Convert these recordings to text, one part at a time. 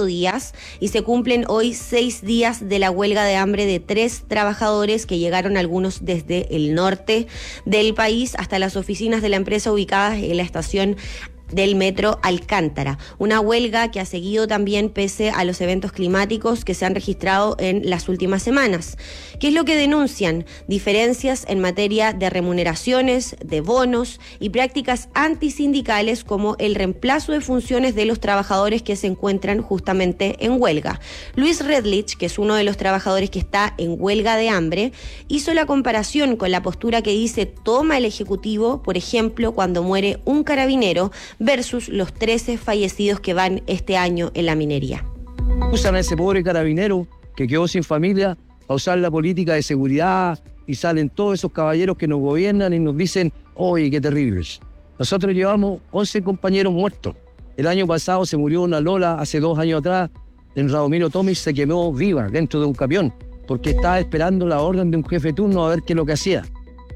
8 días y se cumplen hoy 6 días de la huelga de hambre de 3 trabajadores que llegaron algunos desde el norte del país hasta las oficinas de la empresa ubicadas en la estación del metro Alcántara. Una huelga que ha seguido también pese a los eventos climáticos que se han registrado en las últimas semanas. ¿Qué es lo que denuncian? Diferencias en materia de remuneraciones, de bonos y prácticas antisindicales como el reemplazo de funciones de los trabajadores que se encuentran justamente en huelga. Luis Redlich, que es uno de los trabajadores que está en huelga de hambre, hizo la comparación con la postura que dice toma el Ejecutivo, por ejemplo, cuando muere un carabinero, versus los 13 fallecidos que van este año en la minería. Usan a ese pobre carabinero que quedó sin familia a usar la política de seguridad y salen todos esos caballeros que nos gobiernan y nos dicen, oye, qué terribles. Nosotros llevamos 11 compañeros muertos. El año pasado se murió una Lola, hace 2 años atrás, en Radomiro Tomis se quemó viva dentro de un camión porque estaba esperando la orden de un jefe de turno a ver qué es lo que hacía.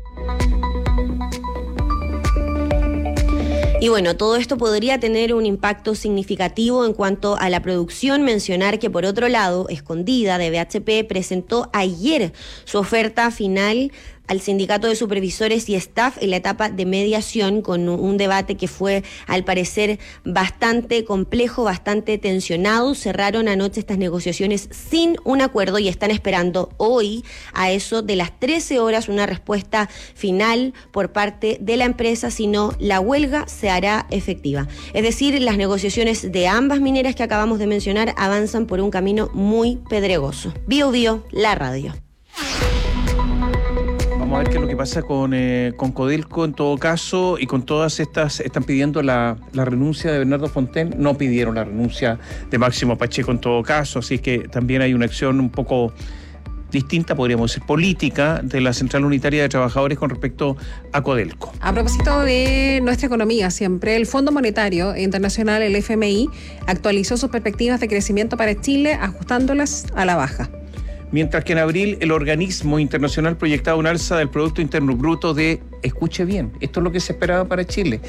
Y bueno, todo esto podría tener un impacto significativo en cuanto a la producción. Mencionar que por otro lado, Escondida de BHP presentó ayer su oferta final al sindicato de supervisores y staff en la etapa de mediación, con un debate que fue al parecer bastante complejo, bastante tensionado. Cerraron anoche estas negociaciones sin un acuerdo y están esperando hoy a eso de las 13 horas una respuesta final por parte de la empresa, si no la huelga se hará efectiva. Es decir, las negociaciones de ambas mineras que acabamos de mencionar avanzan por un camino muy pedregoso. Bio Bio, la radio. Vamos a ver qué es lo que pasa con Codelco en todo caso, y con todas estas, están pidiendo la renuncia de Bernardo Fontaine, no pidieron la renuncia de Máximo Pacheco en todo caso, así que también hay una acción un poco distinta, podríamos decir, política de la Central Unitaria de Trabajadores con respecto a Codelco. A propósito de nuestra economía siempre, el Fondo Monetario Internacional, el FMI, actualizó sus perspectivas de crecimiento para Chile, ajustándolas a la baja. Mientras que en abril el organismo internacional proyectaba un alza del Producto Interno Bruto de, escuche bien, esto es lo que se esperaba para Chile,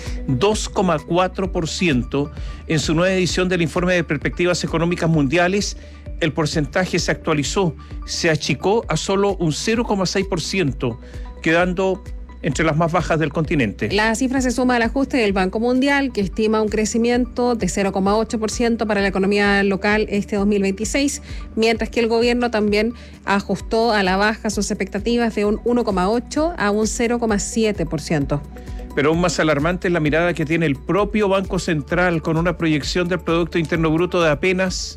2,4% en su nueva edición del informe de perspectivas económicas mundiales. El porcentaje se actualizó, se achicó a solo un 0,6%, quedando entre las más bajas del continente. La cifra se suma al ajuste del Banco Mundial, que estima un crecimiento de 0,8% para la economía local este 2026, mientras que el gobierno también ajustó a la baja sus expectativas de un 1,8% a un 0,7%. Pero aún más alarmante es la mirada que tiene el propio Banco Central, con una proyección del Producto Interno Bruto de apenas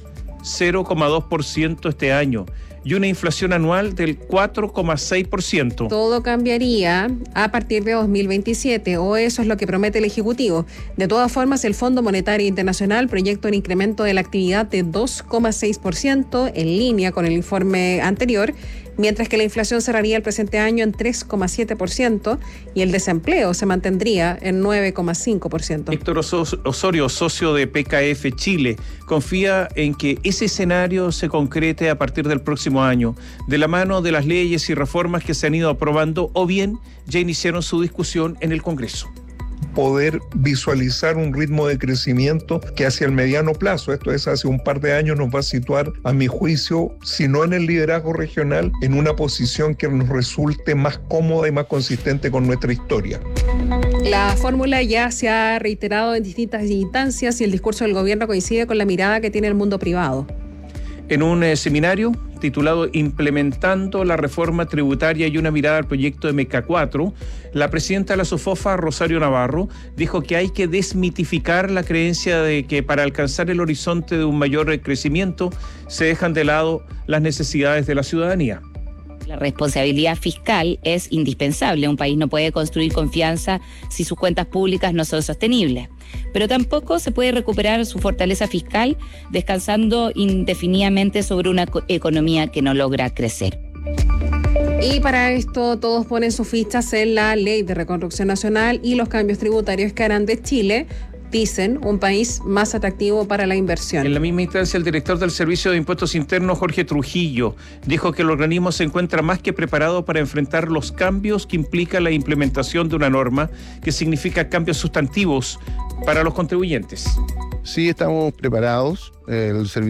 0,2% este año y una inflación anual del 4,6%. Todo cambiaría a partir de 2027, o eso es lo que promete el Ejecutivo. De todas formas, el Fondo Monetario Internacional proyecta un incremento de la actividad de 2,6% en línea con el informe anterior, mientras que la inflación cerraría el presente año en 3,7% y el desempleo se mantendría en 9,5%. Héctor Osorio, socio de PKF Chile, confía en que ese escenario se concrete a partir del próximo año, de la mano de las leyes y reformas que se han ido aprobando o bien ya iniciaron su discusión en el Congreso. Poder visualizar un ritmo de crecimiento que hacia el mediano plazo, esto es hace un par de años, nos va a situar, a mi juicio, si no en el liderazgo regional, en una posición que nos resulte más cómoda y más consistente con nuestra historia. La fórmula ya se ha reiterado en distintas instancias y el discurso del gobierno coincide con la mirada que tiene el mundo privado. En un seminario titulado Implementando la reforma tributaria y una mirada al proyecto MK4, la presidenta de la SOFOFA, Rosario Navarro, dijo que hay que desmitificar la creencia de que para alcanzar el horizonte de un mayor crecimiento se dejan de lado las necesidades de la ciudadanía. La responsabilidad fiscal es indispensable. Un país no puede construir confianza si sus cuentas públicas no son sostenibles. Pero tampoco se puede recuperar su fortaleza fiscal descansando indefinidamente sobre una economía que no logra crecer. Y para esto todos ponen sus fichas en la Ley de Reconstrucción Nacional y los cambios tributarios que harán de Chile, dicen, un país más atractivo para la inversión. En la misma instancia, el director del Servicio de Impuestos Internos, Jorge Trujillo, dijo que el organismo se encuentra más que preparado para enfrentar los cambios que implica la implementación de una norma que significa cambios sustantivos para los contribuyentes. Sí, estamos preparados. El Servicio